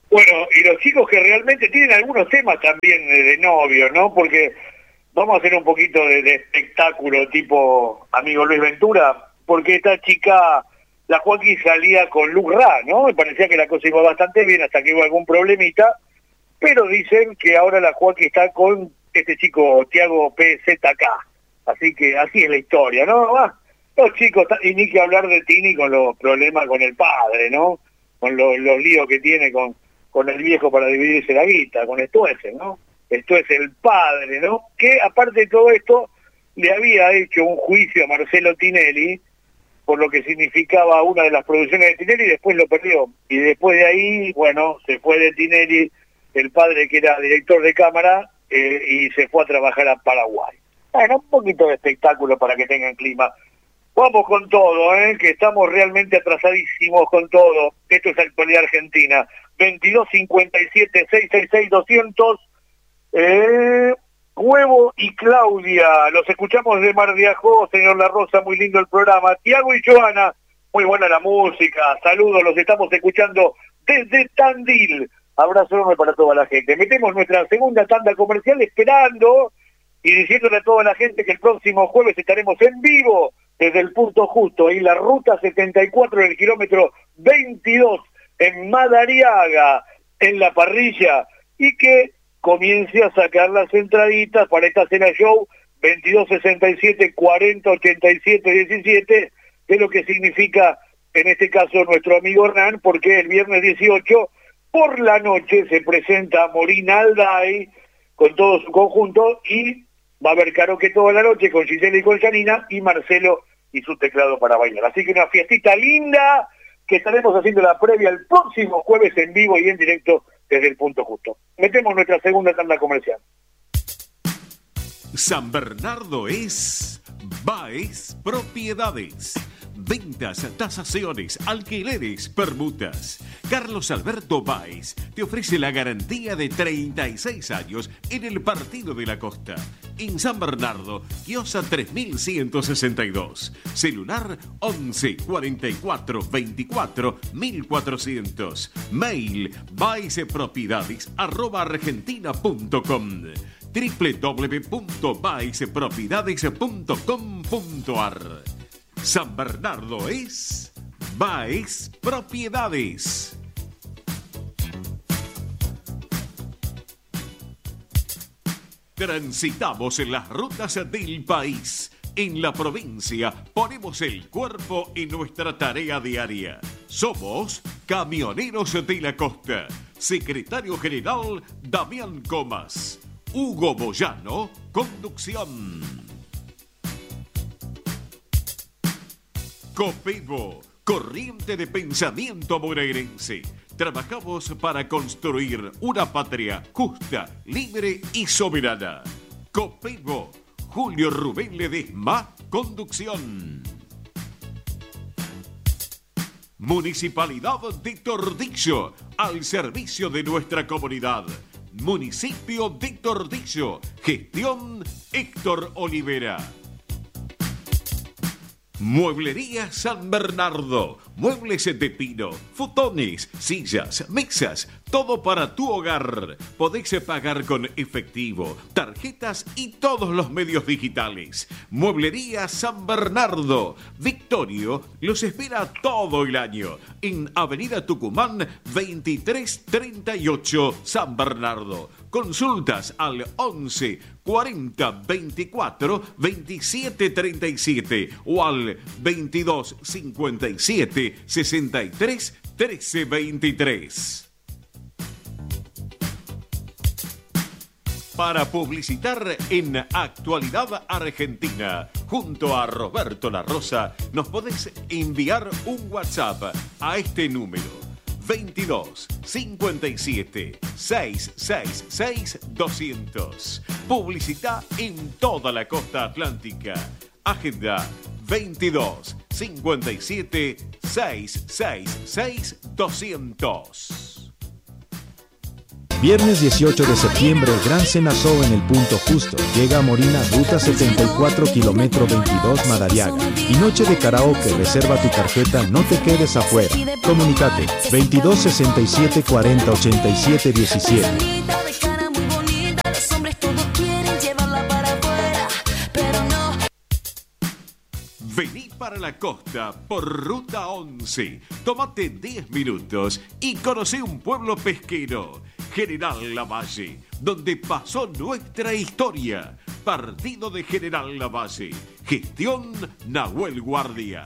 Bueno, y los chicos que realmente tienen algunos temas también de novio, ¿no? Porque vamos a hacer un poquito de espectáculo tipo amigo Luis Ventura, porque esta chica, la Joaquín, salía con Luz Ra, ¿no? Me parecía que la cosa iba bastante bien hasta que hubo algún problemita, pero dicen que ahora la Joaquín está con este chico Tiago PZK, así que así es la historia, ¿no? Los chicos, y ni que hablar de Tini con los problemas con el padre, ¿no? Con los líos que tiene con el viejo para dividirse la guita, con Stuessel, ¿no? Esto es el padre, ¿no? Que aparte de todo esto, le había hecho un juicio a Marcelo Tinelli por lo que significaba una de las producciones de Tinelli y después lo perdió. Y después de ahí, bueno, se fue de Tinelli, el padre que era director de cámara, y se fue a trabajar a Paraguay. Bueno, un poquito de espectáculo para que tengan clima. Vamos con todo, que estamos realmente atrasadísimos con todo. Esto es Actualidad Argentina. 2257-666-200. Huevo y Claudia, los escuchamos de Mar de Ajó, señor La Rosa, muy lindo el programa. Tiago y Joana, muy buena la música. Saludos, los estamos escuchando desde Tandil. Abrazo enorme para toda la gente. Metemos nuestra segunda tanda comercial esperando y diciéndole a toda la gente que el próximo jueves estaremos en vivo desde el Punto Justo, en la ruta 74 del kilómetro 22 en Madariaga, en la parrilla, y que comience a sacar las entraditas para esta cena show 2267-4087-17, que es lo que significa en este caso nuestro amigo Hernán, porque el viernes 18 por la noche se presenta Morina Alday con todo su conjunto y va a haber karaoke toda la noche con Gisela y con Janina y Marcelo y su teclado para bailar. Así que una fiestita linda que estaremos haciendo la previa el próximo jueves en vivo y en directo desde el Punto Justo. Metemos nuestra segunda tanda comercial. San Bernardo es Baez Propiedades. Ventas, tasaciones, alquileres, permutas. Carlos Alberto Baez te ofrece la garantía de 36 años en el Partido de la Costa. En San Bernardo, Quiosa 3162. Celular 11 44 24 1400. Mail baezpropiedades@argentina.com www.baezpropiedades.com.ar. San Bernardo es Baez Propiedades. Transitamos en las rutas del país. En la provincia ponemos el cuerpo en nuestra tarea diaria. Somos Camioneros de la Costa. Secretario General Damián Comas. Hugo Boyano, conducción. Copevo, corriente de pensamiento bonaerense. Trabajamos para construir una patria justa, libre y soberana. Copevo, Julio Rubén Ledesma, conducción. Municipalidad de Tordillo, al servicio de nuestra comunidad. Municipio de Tordillo, gestión Héctor Olivera. Mueblería San Bernardo, muebles de pino, futones, sillas, mesas, todo para tu hogar. Podés pagar con efectivo, tarjetas y todos los medios digitales. Mueblería San Bernardo, Victorio los espera todo el año en Avenida Tucumán 2338 San Bernardo. Consultas al 11 40 24 27 37 o al 22 57 63 13 23. Para publicitar en Actualidad Argentina junto a Roberto La Rosa, nos podés enviar un WhatsApp a este número 22 57 666 200. Publicita en toda la costa atlántica. Agenda 22 57 666 200. Viernes 18 de septiembre, Gran Cena Show en el Punto Justo. Llega a Morina, ruta 74, kilómetro 22, Madariaga. Y noche de karaoke, reserva tu tarjeta, no te quedes afuera. Comunicate, 22 67 40 87 17. Vení para la costa por Ruta 11. Tómate 10 minutos y conoce un pueblo pesquero, General Lavalle, donde pasó nuestra historia. Partido de General Lavalle. Gestión Nahuel Guardia.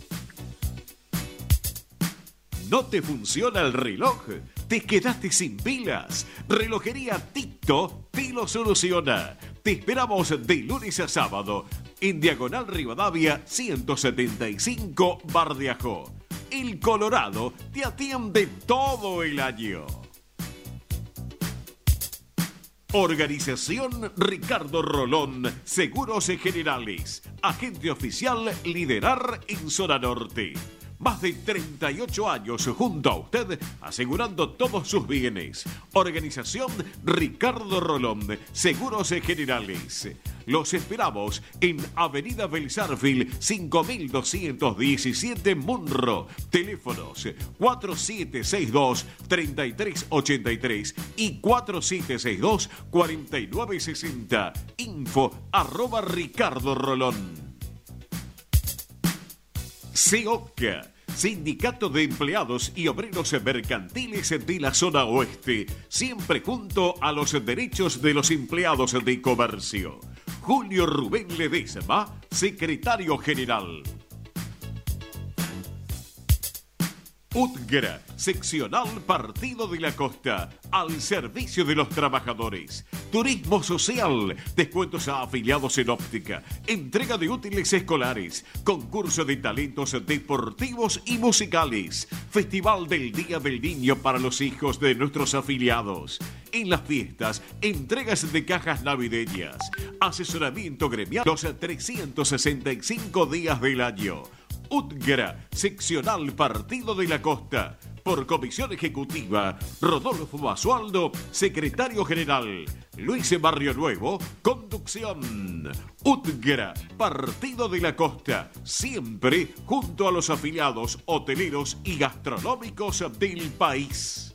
¿No te funciona el reloj? ¿Te quedaste sin pilas? Relojería Tito te lo soluciona. Te esperamos de lunes a sábado en Diagonal Rivadavia 175 Bardiajó. El Colorado te atiende todo el año. Organización Ricardo Rolón, Seguros Generales. Agente oficial Liderar en Zona Norte. Más de 38 años junto a usted, asegurando todos sus bienes. Organización Ricardo Rolón, Seguros Generales. Los esperamos en Avenida Belsarfield 5217 Munro. Teléfonos 4762-3383 y 4762-4960. Info@Ricardo Rolón. SEOCA, Sindicato de Empleados y Obreros Mercantiles de la Zona Oeste, siempre junto a los derechos de los empleados de comercio. Julio Rubén Ledesma, secretario general. UTGRA, seccional Partido de la Costa, al servicio de los trabajadores. Turismo social, descuentos a afiliados en óptica, entrega de útiles escolares, concurso de talentos deportivos y musicales, Festival del Día del Niño para los hijos de nuestros afiliados. En las fiestas, entregas de cajas navideñas, asesoramiento gremial los 365 días del año. UTGRA, seccional Partido de la Costa. Por comisión ejecutiva, Rodolfo Basualdo, secretario general. Luis Barrio Nuevo, conducción. UTGRA, Partido de la Costa. Siempre junto a los afiliados hoteleros y gastronómicos del país.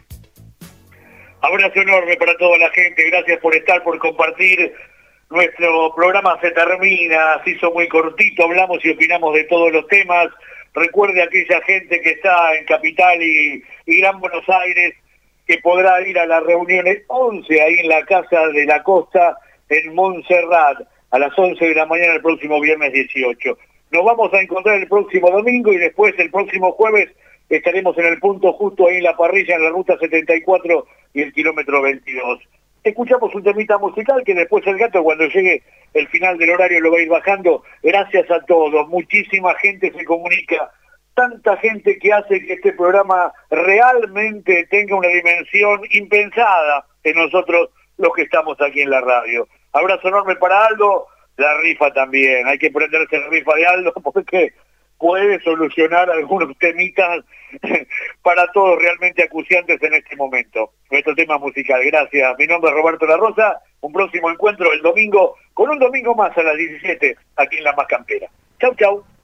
Abrazo enorme para toda la gente. Gracias por estar, por compartir. Nuestro programa se termina, se hizo muy cortito, hablamos y opinamos de todos los temas. Recuerde a aquella gente que está en Capital y Gran Buenos Aires que podrá ir a las reuniones 11 ahí en la Casa de la Costa en Montserrat a las 11 de la mañana el próximo viernes 18. Nos vamos a encontrar el próximo domingo y después el próximo jueves estaremos en el Punto Justo ahí en la parrilla en la ruta 74 y el kilómetro 22. Escuchamos un temita musical que después el gato cuando llegue el final del horario lo va a ir bajando. Gracias a todos, muchísima gente se comunica, tanta gente que hace que este programa realmente tenga una dimensión impensada en nosotros los que estamos aquí en la radio. Abrazo enorme para Aldo, la rifa también, hay que prenderse la rifa de Aldo porque puede solucionar algunos temitas para todos realmente acuciantes en este momento. Nuestro tema musical, gracias. Mi nombre es Roberto La Rosa, un próximo encuentro el domingo, con un domingo más a las 17, aquí en La Más Campera. Chau, chau.